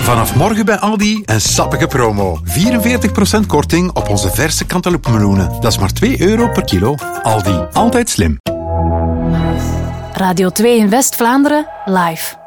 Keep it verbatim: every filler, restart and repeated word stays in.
Vanaf morgen bij Aldi een sappige promo. vierenveertig procent korting op onze verse cantaloupe-meloenen. Dat is maar twee euro per kilo. Aldi, altijd slim. Radio twee in West-Vlaanderen, live.